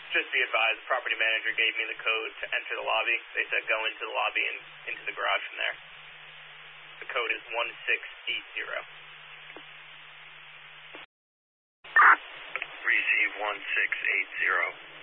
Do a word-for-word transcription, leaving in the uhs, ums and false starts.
Just be advised, the property manager gave me the code to enter the lobby. They said go into the lobby and into the garage from there. The code is one six eight zero. Receive one six eight zero.